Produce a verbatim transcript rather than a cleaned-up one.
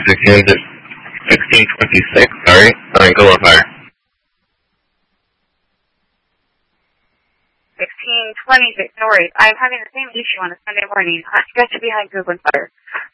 sixteen, sixteen twenty-six, sorry. Alright, go on fire. sixteen twenty-six, no worries. I'm having the same issue on a Sunday morning. I got you behind Google Fire.